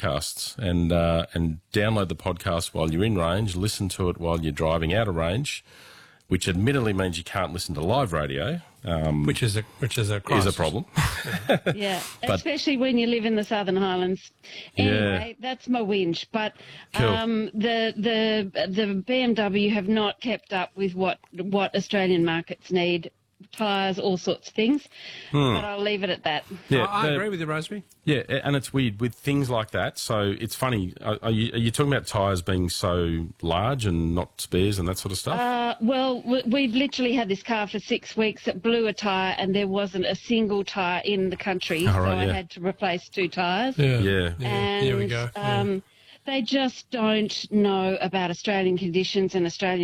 podcasts and download the podcast while you're in range, listen to it while you're driving out of range, which admittedly means you can't listen to live radio, which is a crisis. problem. Yeah, especially when you live in the Southern Highlands. Anyway, that's my whinge. But Cool. the BMW have not kept up with what Australian markets need. Tyres, all sorts of things. But I'll leave it at that. Yeah, I agree with you, Rosemary. Yeah, and it's weird with things like that. So it's funny. Are you talking about tyres being so large and not spares and that sort of stuff? Well, we've literally had this car for 6 weeks. It blew a tyre and there wasn't a single tyre in the country. Oh, right, so I yeah. had to replace 2 tyres. Yeah. And here we go. they just don't know about Australian conditions and Australian